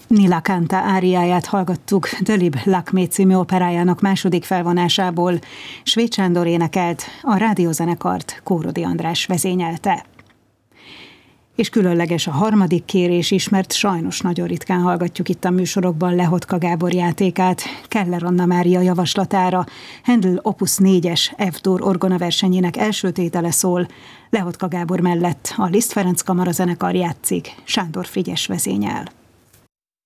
Nila Kanta áriáját hallgattuk Dölib Lakmé című operájának második felvonásából. Svéd Sándor énekelt, a rádiózenekart Kórodi András vezényelte. És különleges a harmadik kérés is, mert sajnos nagyon ritkán hallgatjuk itt a műsorokban Lehotka Gábor játékát. Keller Anna Mária javaslatára Handel Opus 4-es F-dur orgonaversenyének első tétele szól. Lehotka Gábor mellett a Liszt Ferenc Kamarazenekar játszik, Sándor Frigyes vezényel.